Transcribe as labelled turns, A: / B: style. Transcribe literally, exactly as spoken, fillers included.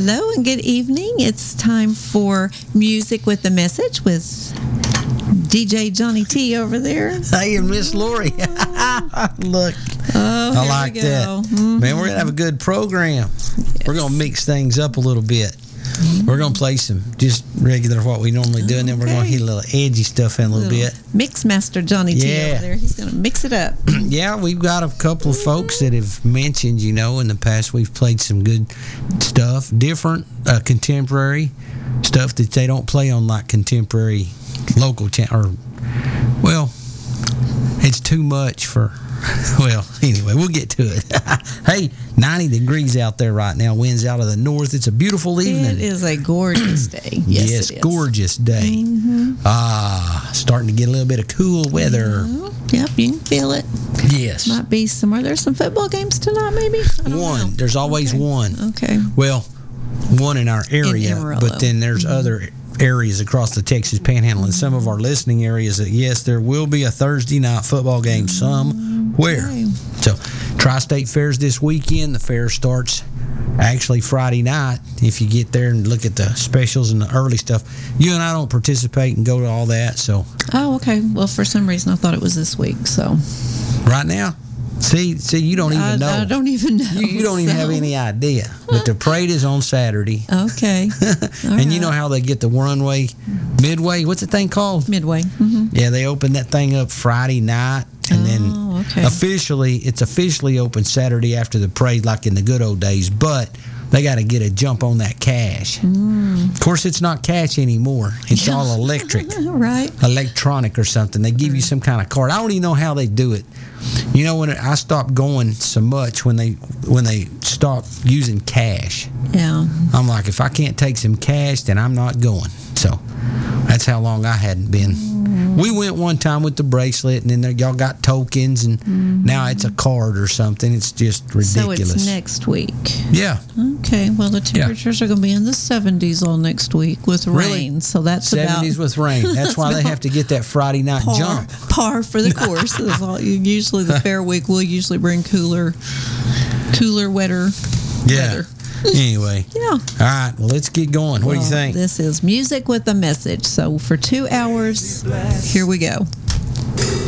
A: Hello and good evening. It's time for Music with a Message with D J Johnny T over there.
B: Hey, and Miss Lori. Look,
A: oh,
B: I like that.
A: Mm-hmm.
B: Man, we're going to have a good program. Yes. We're going to mix things up a little bit. Mm-hmm. We're going to play some just regular what we normally do, and then we're going to hit a little edgy stuff in a little, little bit.
A: Mix Master Johnny
B: yeah.
A: T over there. He's going to mix it up.
B: Yeah, we've got a couple of folks that have mentioned, you know, in the past we've played some good stuff, different uh, contemporary stuff that they don't play on like contemporary local channel. Or, well, it's too much for... Well, anyway, we'll get to it. Hey, ninety degrees out there right now. Winds out of the north. It's a beautiful evening.
A: It is a gorgeous day. Yes,
B: yes
A: it is.
B: Gorgeous day.
A: Mm-hmm.
B: Ah, starting to get a little bit of cool weather.
A: Mm-hmm. Yep, you can feel it.
B: Yes.
A: Might be somewhere. There's some football games tonight, maybe?
B: One. Know. There's always
A: okay.
B: one.
A: Okay.
B: Well, one in our area,
A: in
B: but then there's mm-hmm. other areas across the Texas Panhandle and some of our listening areas that, yes, there will be a Thursday night football game somewhere. Okay. So, Tri-State Fair's this weekend. The fair starts actually Friday night. If you get there and look at the specials and the early stuff, you and I don't participate and go to all that. So.
A: Oh, okay. Well, for some reason, I thought it was this week. So.
B: Right now. See, see, you don't even
A: I,
B: know.
A: I don't even know.
B: You, you don't so. even have any idea. But the parade is on Saturday.
A: Okay.
B: and right. you know how they get the runway, Midway, what's the thing called?
A: Midway. Mm-hmm.
B: Yeah, they open that thing up Friday night. And
A: oh,
B: then
A: okay.
B: officially, it's officially open Saturday after the parade, like in the good old days. But they got to get a jump on that cash.
A: Mm.
B: Of course, it's not cash anymore. It's all electric.
A: Right.
B: Electronic or something. They give you some kind of card. I don't even know how they do it. You know, when I stopped going so much when they when they stopped using cash.
A: Yeah.
B: I'm like, if I can't take some cash, then I'm not going. So that's how long I hadn't been. Mm. We went one time with the bracelet, and then there, y'all got tokens, and mm. now it's a card or something. It's just ridiculous.
A: So it's next week.
B: Yeah.
A: Okay. Well, the temperatures yeah. are going to be in the seventies all next week with
B: really?
A: rain. So that's
B: seventies
A: about,
B: with rain. That's, that's why they have to get that Friday night
A: par,
B: jump.
A: Par for the course. Usually the fair week will usually bring cooler, cooler, wetter
B: yeah.
A: weather.
B: Anyway.
A: Yeah.
B: All right. Well, let's get going. What
A: well,
B: do you think?
A: This is Music with a Message. So for two hours, here we go.